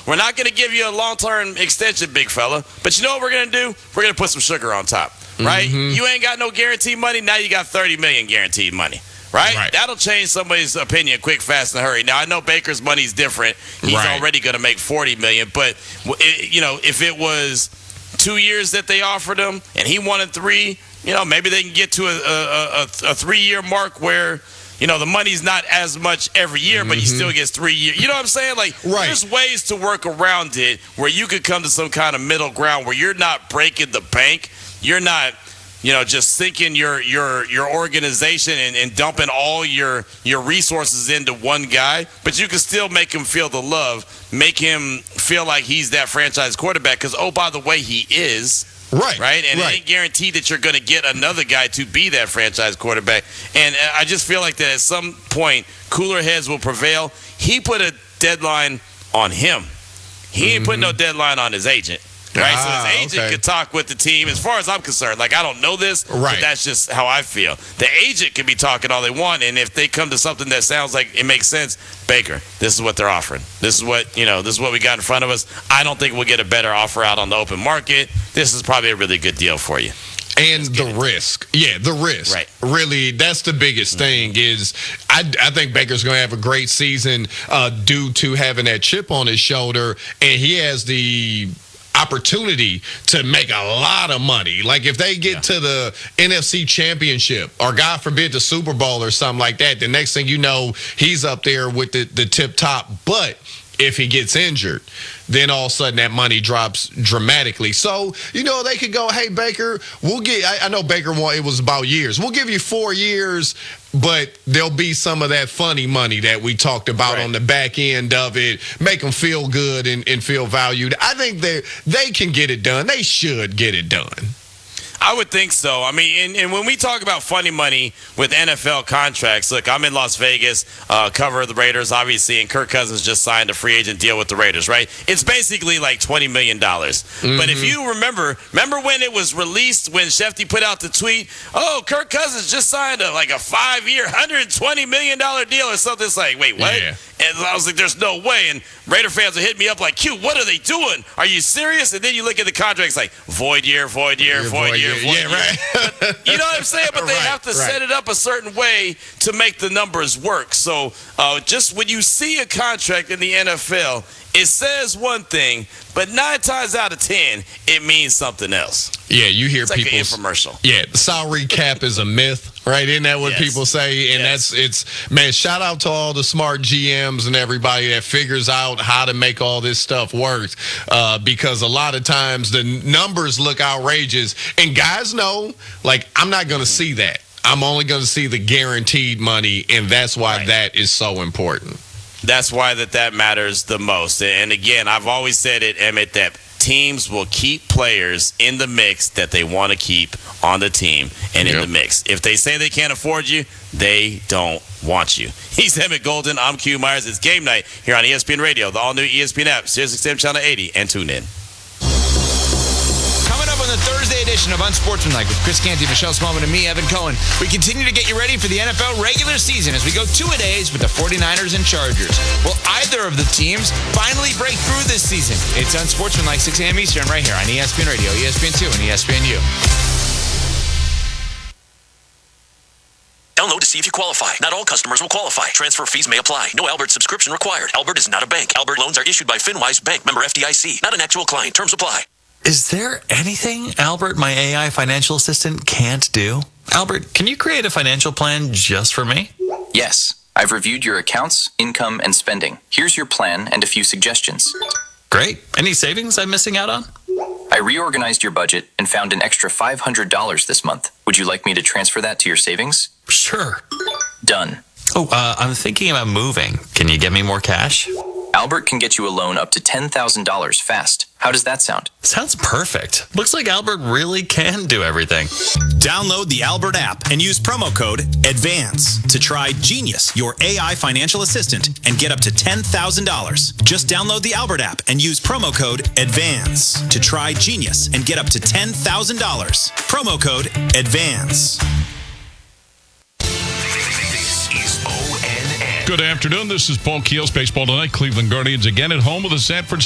we're not going to give you a long-term extension, big fella. But you know what we're going to do? We're going to put some sugar on top, right? Mm-hmm. You ain't got no guaranteed money. Now you got $30 million guaranteed money. Right? That'll change somebody's opinion quick, fast, and hurry. Now, I know Baker's money's different. He's already going to make $40 million. But, if it was 2 years that they offered him and he wanted 3, maybe they can get to a 3-year mark where, the money's not as much every year, but he still gets 3 years. You know what I'm saying? There's ways to work around it where you could come to some kind of middle ground where you're not breaking the bank. You're not just sinking your organization and dumping all your resources into one guy, but you can still make him feel the love, make him feel like he's that franchise quarterback, because, oh, by the way, he is. Right? And it ain't guaranteed that you're going to get another guy to be that franchise quarterback. And I just feel like that at some point, cooler heads will prevail. He put a deadline on him. He ain't put no deadline on his agent. Right, so his agent could talk with the team. As far as I'm concerned, I don't know this, but that's just how I feel. The agent can be talking all they want, and if they come to something that sounds like it makes sense, Baker, this is what they're offering. This is what we got in front of us. I don't think we'll get a better offer out on the open market. This is probably a really good deal for you. And the risk. Yeah, the risk. Right. Really, that's the biggest thing is I think Baker's going to have a great season due to having that chip on his shoulder, and he has the opportunity to make a lot of money. Like if they get to the NFC Championship or God forbid the Super Bowl or something like that, the next thing you know, he's up there with the tip top. But if he gets injured, then all of a sudden that money drops dramatically. So, they could go, hey, Baker, we'll get, I know Baker it was about years. We'll give you 4 years, but there'll be some of that funny money that we talked about on the back end of it, make them feel good and feel valued. I think they can get it done. They should get it done. I would think so. I mean, and when we talk about funny money with NFL contracts, look, I'm in Las Vegas, cover the Raiders, obviously, and Kirk Cousins just signed a free agent deal with the Raiders, right? It's basically like $20 million. But if you remember when it was released, when Shefty put out the tweet, oh, Kirk Cousins just signed a 5-year, $120 million deal or something. It's like, wait, what? Yeah. And I was like, there's no way. And Raider fans would hit me up like, Q, what are they doing? Are you serious? And then you look at the contracts like, void year, void year, void year. Yeah, right. But, you know what I'm saying? But they have to set it up a certain way to make the numbers work. So just when you see a contract in the NFL, it says one thing, but 9 times out of 10, it means something else. Yeah, you hear it's people. Like an infomercial. Yeah, the salary cap is a myth, right? Isn't that what people say? And man, shout out to all the smart GMs and everybody that figures out how to make all this stuff work. Because a lot of times the numbers look outrageous, and guys know, I'm not going to see that. I'm only going to see the guaranteed money, and that's why that is so important. That's why that matters the most. And again, I've always said it, Emmett, that teams will keep players in the mix that they want to keep on the team and in the mix. If they say they can't afford you, they don't want you. He's Emmett Golden. I'm Q Myers. It's game night here on ESPN Radio, the all-new ESPN app, SiriusXM Channel 80, and tune in. On the Thursday edition of Unsportsmanlike with Chris Canty, Michelle Smallman, and me, Evan Cohen. We continue to get you ready for the NFL regular season as we go 2-a-days with the 49ers and Chargers. Will either of the teams finally break through this season? It's Unsportsmanlike, 6 a.m. Eastern, right here on ESPN Radio, ESPN2, and ESPNU. Download to see if you qualify. Not all customers will qualify. Transfer fees may apply. No Albert subscription required. Albert is not a bank. Albert loans are issued by FinWise Bank, member FDIC. Not an actual client. Terms apply. Is there anything, Albert, my AI financial assistant, can't do? Albert, can you create a financial plan just for me? Yes. I've reviewed your accounts, income, and spending. Here's your plan and a few suggestions. Great. Any savings I'm missing out on? I reorganized your budget and found an extra $500 this month. Would you like me to transfer that to your savings? Sure. Done. Oh, I'm thinking about moving. Can you get me more cash? Albert can get you a loan up to $10,000 fast. How does that sound? Sounds perfect. Looks like Albert really can do everything. Download the Albert app and use promo code ADVANCE to try Genius, your AI financial assistant, and get up to $10,000. Just download the Albert app and use promo code ADVANCE to try Genius and get up to $10,000. Promo code ADVANCE. Good afternoon. This is Paul Keels, Baseball Tonight. Cleveland Guardians again at home with the San Francisco